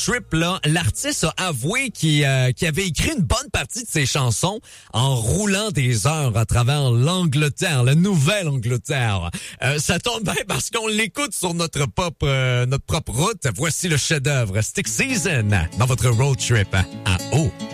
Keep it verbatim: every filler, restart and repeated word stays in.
Trip, là, l'artiste a avoué qu'il euh, qu'il avait écrit une bonne partie de ses chansons en roulant des heures à travers l'Angleterre, la Nouvelle-Angleterre. Euh, ça tombe bien parce qu'on l'écoute sur notre propre euh, notre propre route. Voici le chef-d'œuvre Stick Season dans votre road trip à eau.